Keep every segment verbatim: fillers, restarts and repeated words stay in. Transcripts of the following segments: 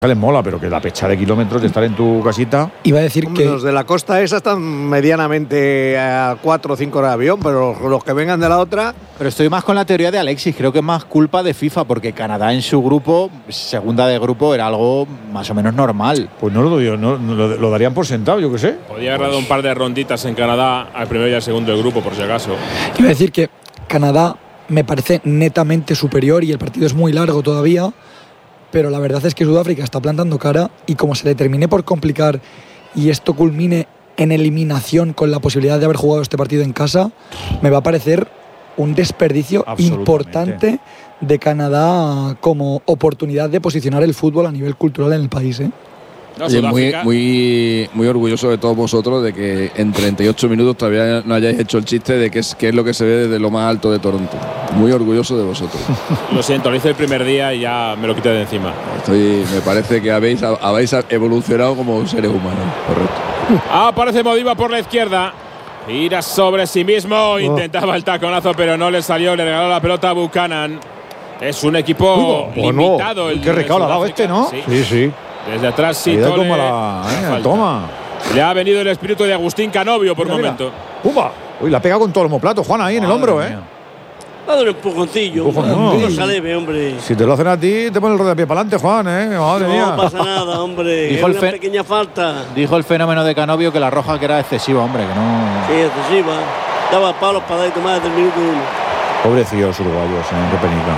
les mola, pero que la pecha de kilómetros de estar en tu casita. Iba a decir Hombre, que los de la costa esa están medianamente a cuatro o cinco horas de avión, pero los que vengan de la otra. Pero estoy más con la teoría de Alexis, creo que es más culpa de FIFA, porque Canadá en su grupo, segunda de grupo, era algo más o menos normal. Pues no lo doy, no, no, lo, lo darían por sentado, yo qué sé. Podría haber dado un par de ronditas en Canadá al primero y al segundo del grupo, por si acaso. iba a decir que Canadá me parece netamente superior y el partido es muy largo todavía, pero la verdad es que Sudáfrica está plantando cara y como se le termine por complicar y esto culmine en eliminación con la posibilidad de haber jugado este partido en casa, me va a parecer un desperdicio importante de Canadá como oportunidad de posicionar el fútbol a nivel cultural en el país, ¿eh? No, Oye, muy, muy, muy orgulloso de todos vosotros de que en treinta y ocho minutos todavía no hayáis hecho el chiste de que es, que es lo que se ve desde lo más alto de Toronto. Muy orgulloso de vosotros. Lo siento, lo hice el primer día y ya me lo quité de encima. Estoy, me parece que habéis, habéis evolucionado como seres humanos. Correcto. Aparece Modiba por la izquierda. Gira sobre sí mismo. Oh. Intentaba el taconazo, pero no le salió. Le regaló la pelota a Buchanan. Es un equipo Uy, limitado. El qué recao le ha dado este, ¿no? Sí, sí. sí. Desde atrás sí. Como la, eh, toma. Le ha venido el espíritu de Agustín Canovio por mira, momento. ¡Pumba! Uy, la ha pegado con todo el homoplato, Juan, ahí en el hombro, ¿eh? Ha dado un empujoncillo. Empujón, no. No se leve, hombre. Si te lo hacen a ti, te ponen el rodapié para adelante, Juan, ¿eh? Madre no mía. No pasa nada, hombre. Dijo es el una fe- pequeña falta. Dijo el fenómeno de Canovio que la roja que era excesiva, hombre, que no. Sí, excesiva. Daba palos para dar y tomar desde el minuto uno. Pobrecillos uruguayos, ¿eh? Qué penica.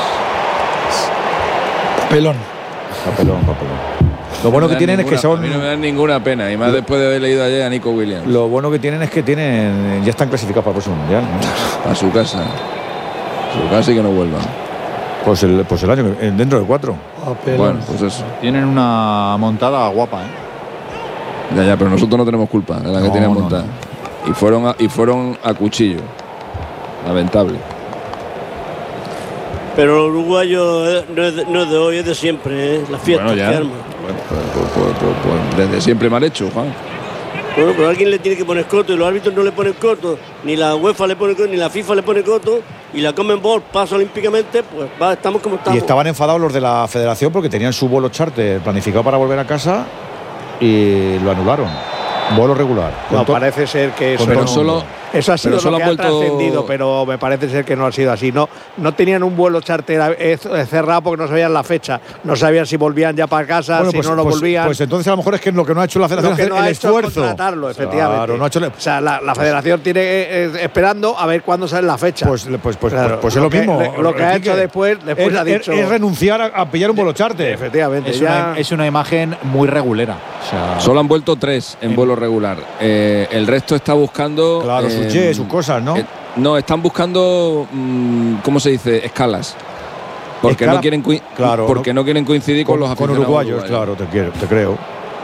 Pelón. Papelón, papelón. Lo bueno que tienen ninguna, es que son. A mí no me dan ninguna pena, y más después de haber leído ayer a Nico Williams. Lo bueno que tienen es que tienen ya están clasificados para el próximo mundial, ¿no? A su casa. A su casa y que no vuelvan. Pues el, pues el año que dentro de cuatro. Bueno, pues eso. Tienen una montada guapa, ¿eh? Ya, ya, pero nosotros no tenemos culpa de la que No, tienen no, montada. no. Y fueron a, y fueron a cuchillo. Lamentable. Pero el uruguayo no es de, no es de hoy, es de siempre, ¿eh? La fiesta Bueno, ya. que arma. Bueno, pues, pues, pues, pues, desde siempre mal hecho, Juan. Bueno, pero alguien le tiene que poner coto y los árbitros no le ponen coto, ni la UEFA le pone coto, ni la FIFA le pone coto, y la Conmebol pasa olímpicamente, pues va, estamos como estamos. Y estaban enfadados los de la federación porque tenían su vuelo charter planificado para volver a casa y lo anularon. Vuelo regular. No, to- parece ser que eso, Pero no, solo, eso ha sido pero solo lo que han ha vuelto- trascendido, pero me parece ser que no ha sido así. No, no tenían un vuelo charter eh, cerrado porque no sabían la fecha. No sabían si volvían ya para casa, Bueno, si pues, no lo pues- volvían. Pues entonces a lo mejor es que lo que no ha hecho la federación Lo que es no hacer ha el hecho es esfuerzo. contratarlo, efectivamente. Claro, no ha hecho el- O sea, la, la federación tiene eh, esperando a ver cuándo sale la fecha. Pues, pues, pues, Claro, pues, pues es lo que- mismo. Lo que ha Quique. hecho después, después es, ha dicho. es, es renunciar a, a pillar un vuelo charter. Efectivamente. Es ya, una, es una imagen muy regulera. O sea, Solo han vuelto tres en vuelo regular. Eh, el resto está buscando. Claro, eh, sus jets, sus cosas, ¿no? eh, no, están buscando, mm, ¿cómo se dice? Escalas. Porque Escala- no quieren coi- claro, porque no, quieren coincidir con, los con aficionados uruguayos, claro, te, quiero, te creo.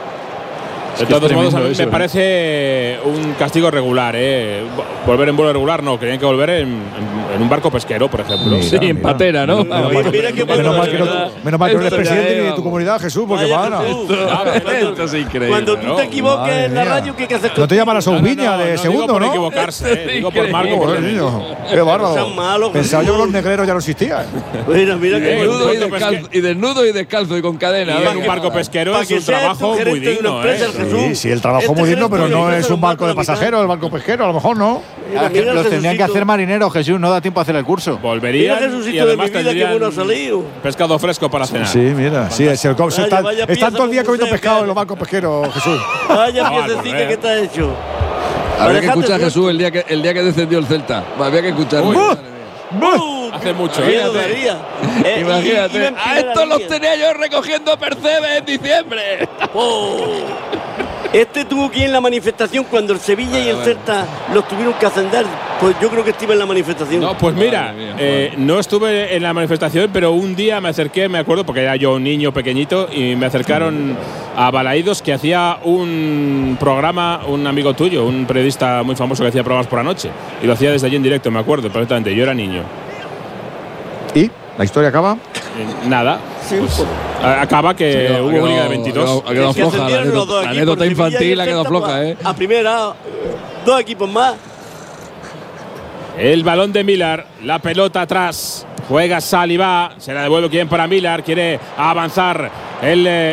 De todos modos, a mí eso, me ¿eh? parece un castigo regular, ¿eh? Volver en vuelo regular, no, querían que volver en, en, en un barco pesquero, por ejemplo. Mira, Sí, en mira. patera, ¿no? Menos Mira, mal, mira qué menos bueno, mal que no, ¿verdad? menos mal que no eres Esto ya presidente es, ni de tu vamos. comunidad, Jesús, porque Vaya, van a. Jesús. Esto es increíble. Cuando tú ¿no? te equivoques Madre en la mía. radio, ¿qué hay que hacer? No te llaman a No, no, Soubiña no, de no segundo, digo por ¿no? equivocarse, eh, digo por Marco. Joder, Porque niño, qué Sean bárbaro. malos, Pensaba Jesús. yo que los negreros ya no existían. Mira, mira qué Eh, bueno. Desnudo y, Bueno, pues descalzo, que- y desnudo y descalzo y con cadena. Y ¿no? en un barco pesquero Pa' es que un seas trabajo tú muy gerente de una digno, empresa, ¿eh? Jesús. Sí, sí, el trabajo Este muy digno, gerente pero de no una es empresa un barco de de mitad. pasajeros, el barco pesquero, a lo mejor no. Mira, es que mira, los tendrían que Jesucito. hacer marineros, Jesús, no da tiempo a hacer el curso. Volverían Mira, Jesucito y de mi además vida, qué tendrían bueno ha salido. pescado fresco para cenar. Sí, mira, sí, es el, Vaya, están, vaya están pieza todo el día con comiendo museo, pescado que en los barcos pesqueros, Jesús. Vaya Ah, piececita correcto. que está hecho. Habría que Dejate escuchar a suelto. Jesús el día que, el día que descendió el Celta. Había que escucharlo. Uy. Madre mía. ¡Uh! Hace mucho, Qué ¿eh? daría. Eh, y- Imagínate. iba en A primera estos los línea. tenía yo recogiendo percebes en diciembre. Oh. Este tuvo que ir en la manifestación cuando el Sevilla y el Celta los tuvieron que ascender. Pues yo creo que estuve en la manifestación. No, pues mira, Madre mía, eh, madre. no estuve en la manifestación, pero un día me acerqué, me acuerdo, porque era yo un niño pequeñito, y me acercaron a Balaídos, que hacía un programa, un amigo tuyo, un periodista muy famoso que hacía programas por la noche, y lo hacía desde allí en directo, me acuerdo perfectamente, yo era niño. ¿Y la historia acaba? Eh, nada, Sí, pues, pues. a- acaba que Ha quedado- hubo ha liga de quedado- veintidós. Ha quedado Que floja. La ascendieron los anécdota, dos la equipos, anécdota el Sevilla y infantil el ha quedado Celta, floja, pues, ¿eh? A primera, dos equipos más. El balón de Millar, la pelota atrás, juega Saliba, se la devuelve quien para Millar, quiere avanzar El